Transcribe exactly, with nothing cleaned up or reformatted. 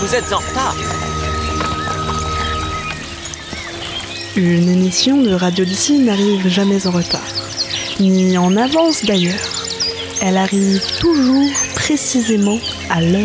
vous êtes en retard. Une émission de Radio d'ici n'arrive jamais en retard, ni en avance d'ailleurs. Elle arrive toujours précisément à l'heure